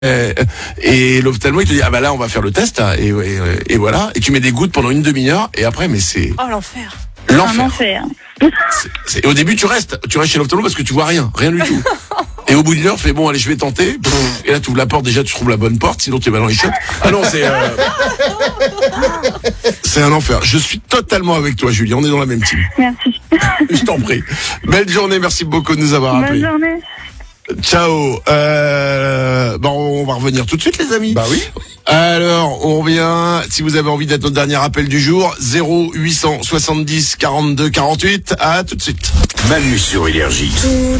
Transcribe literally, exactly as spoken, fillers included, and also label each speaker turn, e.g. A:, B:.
A: Euh, et l'ophtalmo il te dit ah bah là on va faire le test hein, et, et, et voilà et tu mets des gouttes pendant une demi-heure et après mais c'est
B: oh l'enfer
A: l'enfer.
B: Un enfer.
A: C'est, c'est, et au début tu restes tu restes chez l'ophtalmo parce que tu vois rien rien du tout et au bout d'une heure tu fais bon allez je vais tenter pff, et là tu ouvres la porte déjà tu trouves la bonne porte sinon tu es mal dans les chiottes. Ah non c'est euh... c'est un enfer. Je suis totalement avec toi Julie, on est dans la même team.
B: Merci.
A: Je t'en prie. Belle journée, merci beaucoup de nous avoir appelés.
B: Bonne journée.
A: Ciao. Euh, bon, on va revenir tout de suite, les amis.
C: Bah oui.
A: Alors, on revient. Si vous avez envie d'être notre dernier appel du jour, zéro huit cent soixante-dix quarante-deux quarante-huit. À tout de suite.
D: Manu sur Énergie.